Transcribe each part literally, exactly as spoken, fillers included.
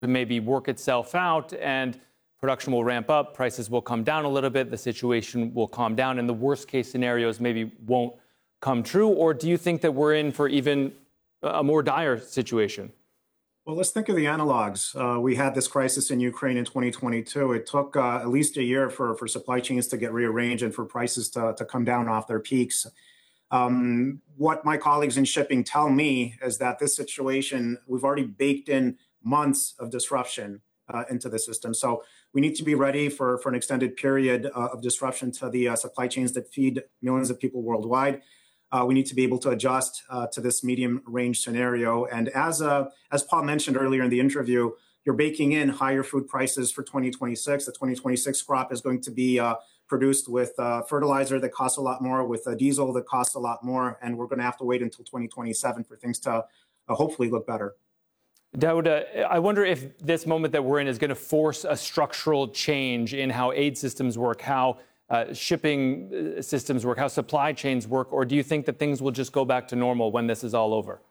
maybe work itself out and production will ramp up, prices will come down a little bit, the situation will calm down, and the worst case scenarios maybe won't come true? Or do you think that we're in for even a more dire situation? Well, let's think of the analogs. Uh, we had this crisis in Ukraine in twenty twenty-two. It took uh, at least a year for, for supply chains to get rearranged and for prices to, to come down off their peaks. Um, what my colleagues in shipping tell me is that this situation, we've already baked in months of disruption uh, into the system. So we need to be ready for, for an extended period uh, of disruption to the uh, supply chains that feed millions of people worldwide. Uh, we need to be able to adjust uh, to this medium range scenario. And as uh, as Paul mentioned earlier in the interview, you're baking in higher food prices for twenty twenty-six. The twenty twenty-six crop is going to be uh, produced with uh, fertilizer that costs a lot more, with uh, diesel that costs a lot more. And we're going to have to wait until twenty twenty-seven for things to uh, hopefully look better. Daouda, I wonder if this moment that we're in is going to force a structural change in how aid systems work, how Uh, shipping systems work, how supply chains work, or do you think that things will just go back to normal when this is all over?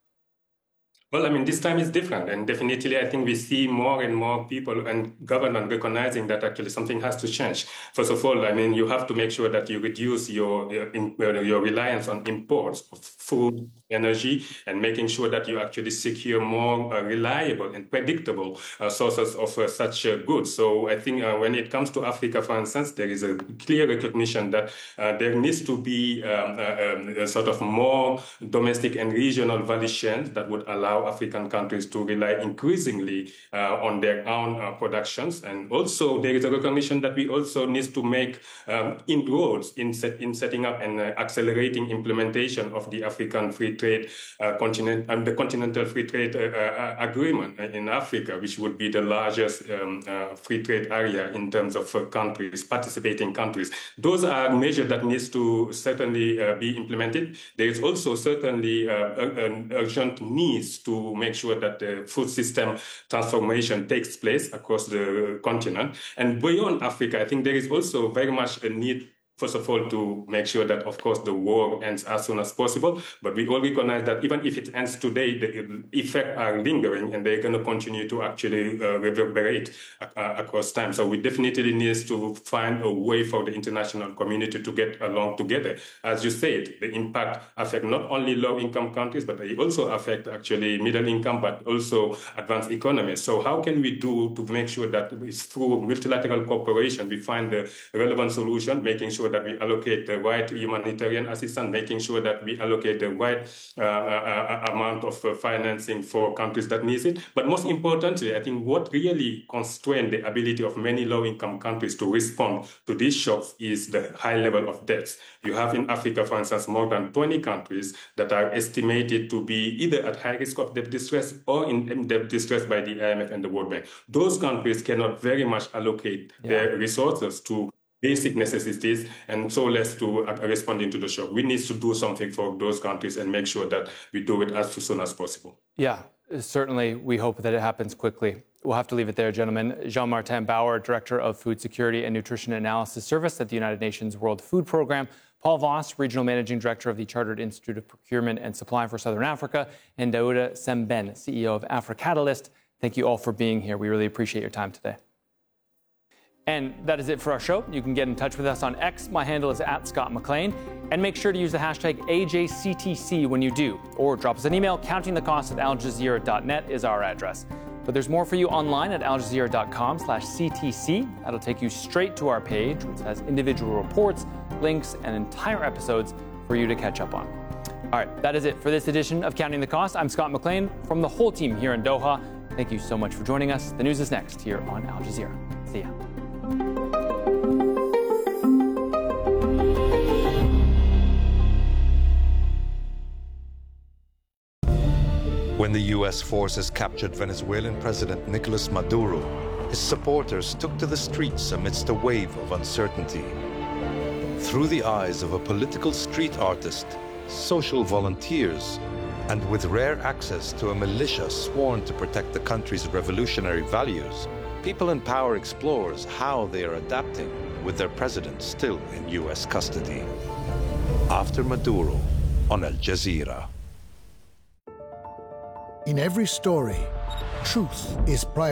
Well, I mean, this time is different. And definitely, I think we see more and more people and government recognizing that actually something has to change. First of all, I mean, you have to make sure that you reduce your, your, your reliance on imports of food, energy, and making sure that you actually secure more uh, reliable and predictable uh, sources of uh, such uh, goods. So I think uh, when it comes to Africa, for instance, there is a clear recognition that uh, there needs to be um, uh, um, a sort of more domestic and regional value chains that would allow African countries to rely increasingly uh, on their own uh, productions. And also there is a recognition that we also need to make um, inroads in, set, in setting up and uh, accelerating implementation of the African Free Trade uh, continent and the Continental Free Trade uh, uh, Agreement in Africa, which would be the largest um, uh, free trade area in terms of uh, countries, participating countries. Those are measures that needs to certainly uh, be implemented. There is also certainly uh, an urgent needs to make sure that the food system transformation takes place across the continent. And beyond Africa, I think there is also very much a need, first of all, to make sure that, of course, the war ends as soon as possible. But we all recognize that even if it ends today, the effects are lingering and they're going to continue to actually uh, reverberate uh, across time. So we definitely need to find a way for the international community to get along together. As you said, the impact affects not only low-income countries, but they also affect actually middle income, but also advanced economies. So how can we do to make sure that it's through multilateral cooperation we find the relevant solution, making sure that we allocate the right humanitarian assistance, making sure that we allocate the right uh, uh, amount of uh, financing for countries that need it. But most importantly, I think what really constrains the ability of many low-income countries to respond to these shocks is the high level of debts. You have in Africa, for instance, more than twenty countries that are estimated to be either at high risk of debt distress or in debt distress by the I M F and the World Bank. Those countries cannot very much allocate yeah. their resources to basic necessities, and so less to uh, responding to the shock. We need to do something for those countries and make sure that we do it as soon as possible. Yeah, certainly. We hope that it happens quickly. We'll have to leave it there, gentlemen. Jean-Martin Bauer, Director of Food Security and Nutrition Analysis Service at the United Nations World Food Programme, Paul Voss, Regional Managing Director of the Chartered Institute of Procurement and Supply for Southern Africa, and Daouda Sembène, C E O of AfriCatalyst. Thank you all for being here. We really appreciate your time today. And that is it for our show. You can get in touch with us on X. My handle is at Scott McLean. And make sure to use the hashtag A J C T C when you do. Or drop us an email. Counting the cost at al jazeera dot net is our address. But there's more for you online at al jazeera dot com slash C T C. That'll take you straight to our page, which has individual reports, links, and entire episodes for you to catch up on. All right, that is it for this edition of Counting the Cost. I'm Scott McLean from the whole team here in Doha. Thank you so much for joining us. The news is next here on Al Jazeera. See ya. When the U S forces captured Venezuelan President Nicolas Maduro, his supporters took to the streets amidst a wave of uncertainty. Through the eyes of a political street artist, social volunteers, and with rare access to a militia sworn to protect the country's revolutionary values, People in Power explores how they are adapting with their president still in U S custody. After Maduro on Al Jazeera. In every story, truth is priority.